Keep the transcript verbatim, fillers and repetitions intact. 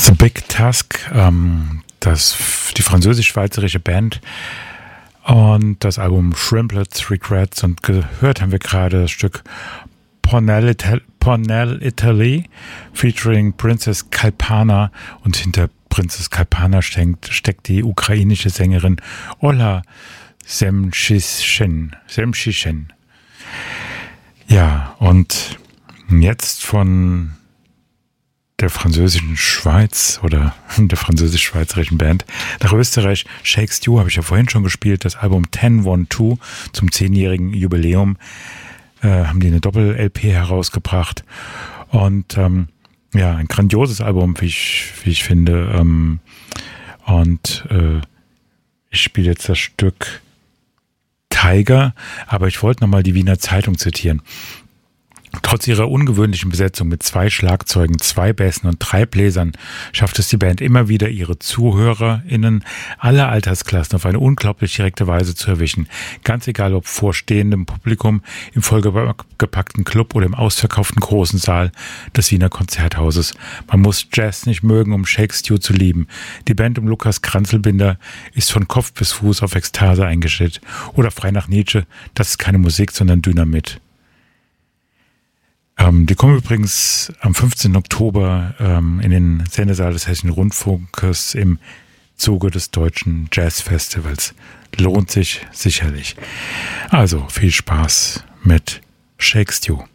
The Big Task, ähm, das, die französisch-schweizerische Band und das Album Shrimplets Regrets, und gehört haben wir gerade das Stück Pornell, Ital- Pornell Italy featuring Princess Kalpana, und hinter Princess Kalpana steckt, steckt die ukrainische Sängerin Ola Semchishen. Semchishen. Ja, und jetzt von der französischen Schweiz oder der französisch-schweizerischen Band nach Österreich. Shake Stew habe ich ja vorhin schon gespielt. Das Album zehn zwölf zum zehnjährigen Jubiläum äh, haben die eine Doppel-L P herausgebracht. Und ähm, ja, ein grandioses Album, wie ich, wie ich finde. Ähm, und äh, ich spiele jetzt das Stück Tiger, aber ich wollte nochmal die Wiener Zeitung zitieren. Trotz ihrer ungewöhnlichen Besetzung mit zwei Schlagzeugen, zwei Bässen und drei Bläsern schafft es die Band immer wieder, ihre ZuhörerInnen aller Altersklassen auf eine unglaublich direkte Weise zu erwischen. Ganz egal, ob vor stehendem Publikum, im vollgepackten Club oder im ausverkauften großen Saal des Wiener Konzerthauses. Man muss Jazz nicht mögen, um Shake Stew zu lieben. Die Band um Lukas Kranzelbinder ist von Kopf bis Fuß auf Ekstase eingestellt. Oder frei nach Nietzsche, das ist keine Musik, sondern Dynamit. Ähm, die kommen übrigens am fünfzehnten Oktober ähm, in den Sendesaal des Hessischen Rundfunkes im Zuge des Deutschen Jazzfestivals. Lohnt sich sicherlich. Also viel Spaß mit Shake Stew.